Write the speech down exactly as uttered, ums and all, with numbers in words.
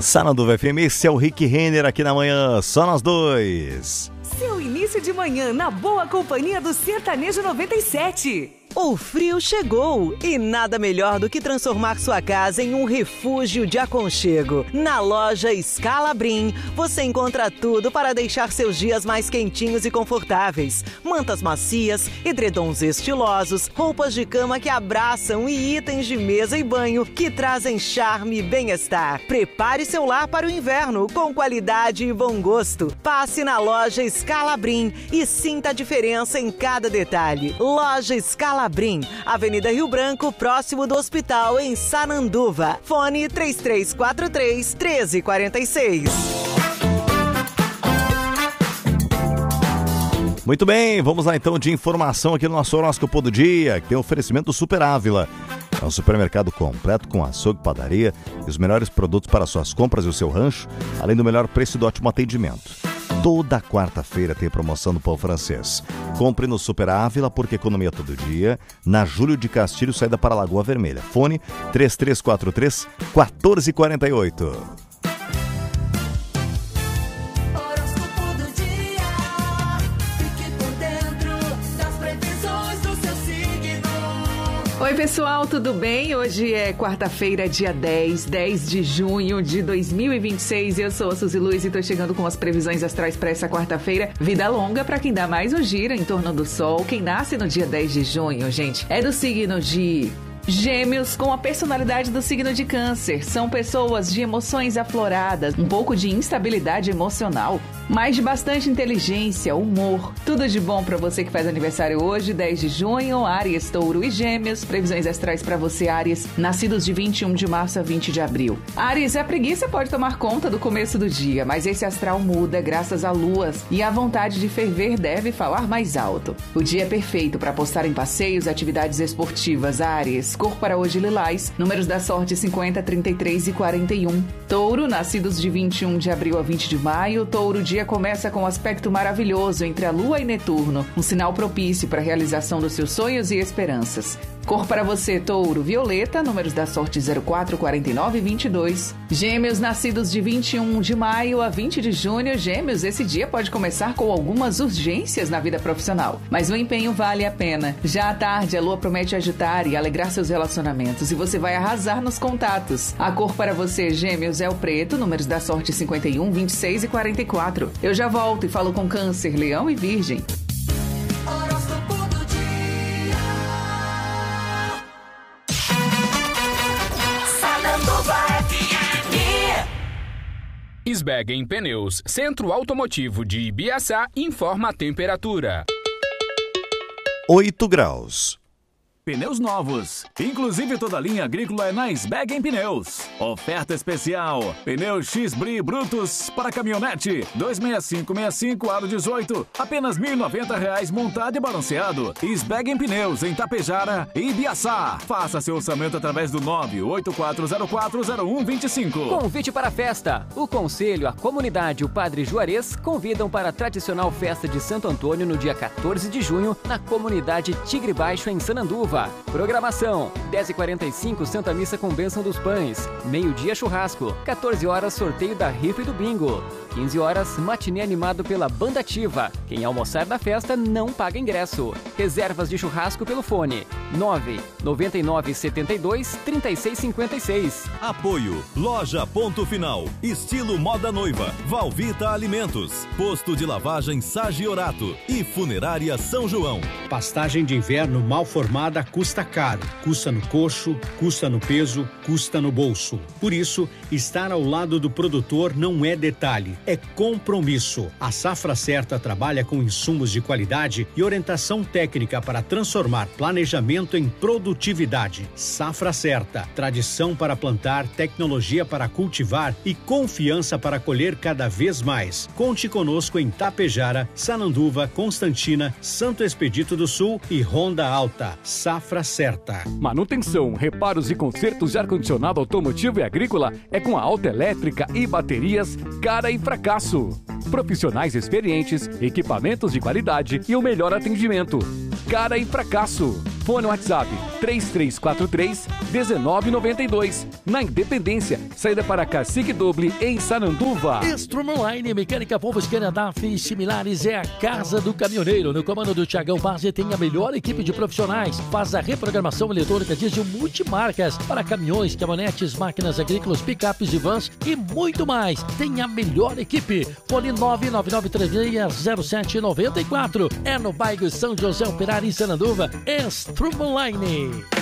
Sananduva F M, esse é o Rick Renner aqui na manhã, só nós dois. Seu início de manhã na boa companhia do Sertanejo noventa e sete. O frio chegou e nada melhor do que transformar sua casa em um refúgio de aconchego. Na loja Scalabrin, você encontra tudo para deixar seus dias mais quentinhos e confortáveis. Mantas macias, edredons estilosos, roupas de cama que abraçam e itens de mesa e banho que trazem charme e bem-estar. Prepare seu lar para o inverno com qualidade e bom gosto. Passe na loja Scalabrin e sinta a diferença em cada detalhe. Loja Scalabrin. Avenida Rio Branco, próximo do hospital, em Sananduva. Fone três três quatro três, um três quatro seis. Muito bem, vamos lá então de informação aqui no nosso horóscopo do dia, que tem oferecimento do Super Ávila. É um supermercado completo com açougue, padaria e os melhores produtos para suas compras e o seu rancho, além do melhor preço e do ótimo atendimento. Toda quarta-feira tem promoção do pão francês. Compre no Super Ávila, porque economia todo dia. Na Júlio de Castilho, saída para a Lagoa Vermelha. Fone três três quatro três, um quatro quatro oito. Oi pessoal, tudo bem? Hoje é quarta-feira, dia dez, dez de junho de dois mil e vinte e seis. Eu sou a Suzy Luiz e tô chegando com as previsões astrais para essa quarta-feira. Vida longa para quem dá mais um giro em torno do Sol. Quem nasce no dia dez de junho, gente, é do signo de Gêmeos, com a personalidade do signo de Câncer. São pessoas de emoções afloradas, um pouco de instabilidade emocional, mas de bastante inteligência, humor. Tudo de bom para você que faz aniversário hoje, dez de junho, Áries, Touro e Gêmeos. Previsões astrais para você, Áries, nascidos de vinte e um de março a vinte de abril. Áries, a preguiça pode tomar conta do começo do dia, mas esse astral muda graças a luas e a vontade de ferver deve falar mais alto. O dia é perfeito para apostar em passeios, atividades esportivas, Áries. Cor para hoje lilás, números da sorte cinquenta, trinta e três e quarenta e um. Touro, nascidos de vinte e um de abril a vinte de maio. Touro, o dia começa com um aspecto maravilhoso entre a Lua e Netuno, um sinal propício para a realização dos seus sonhos e esperanças. Cor para você, Touro, violeta, números da sorte zero quatro, quarenta e nove e vinte e dois. Gêmeos, nascidos de vinte e um de maio a vinte de junho. Gêmeos, esse dia pode começar com algumas urgências na vida profissional, mas o empenho vale a pena. Já à tarde, a Lua promete agitar e alegrar seus relacionamentos e você vai arrasar nos contatos. A cor para você, Gêmeos, é o preto, números da sorte cinquenta e um, vinte e seis e quarenta e quatro. Eu já volto e falo com Câncer, Leão e Virgem. Sbeggen Pneus, Centro Automotivo de Ibiaçá, informa a temperatura. oito graus. Pneus novos, inclusive toda a linha agrícola é na Sbeggen Pneus. Oferta especial, pneus X-Bri Brutus para caminhonete, dois seis cinco seis cinco aro dezoito, apenas mil e noventa reais montado e balanceado. Sbeggen Pneus em Tapejara e Ibiaçá. Faça seu orçamento através do nove oito quatro zero quatro zero um dois cinco. Convite para a festa. O Conselho, a comunidade e o Padre Juarez convidam para a tradicional festa de Santo Antônio no dia quatorze de junho na comunidade Tigre Baixo em Sananduva. Programação: dez e quarenta e cinco, Santa Missa com bênção dos pães. Meio-dia, churrasco. quatorze horas, sorteio da rifa e do bingo. quinze horas, matinê animado pela Banda Ativa. Quem almoçar na festa não paga ingresso. Reservas de churrasco pelo fone nove nove nove sete dois, três seis cinco seis. Apoio: Loja Ponto Final, estilo moda noiva, Valvita Alimentos, Posto de Lavagem Sagiorato e Funerária São João. Pastagem de inverno mal formada custa caro, custa no coxo, custa no peso, custa no bolso. Por isso, estar ao lado do produtor não é detalhe, é compromisso. A Safra Certa trabalha com insumos de qualidade e orientação técnica para transformar planejamento em produtividade. Safra Certa, tradição para plantar, tecnologia para cultivar e confiança para colher cada vez mais. Conte conosco em Tapejara, Sananduva, Constantina, Santo Expedito do Sul e Ronda Alta. Safra Certa. Manutenção, reparos e consertos de ar-condicionado automotivo e agrícola é com a Autoelétrica e Baterias Cara e Fracasso. Profissionais experientes, equipamentos de qualidade e o melhor atendimento. Cara e Fracasso. Fone WhatsApp três três quatro três, um nove nove dois. Na Independência, saída para Cacique Doble, em Sananduva. Strumline, Mecânica Volvo, Canadá e similares é a casa do caminhoneiro. No comando do Thiagão Base tem a melhor equipe de profissionais. Faz a reprogramação eletrônica diesel multimarcas para caminhões, caminhonetes, máquinas agrícolas, picapes e vans e muito mais. Tem a melhor equipe. Fone nove nove nove três seis zero sete nove quatro. É no bairro São José Operário, em Sananduva. Strumline.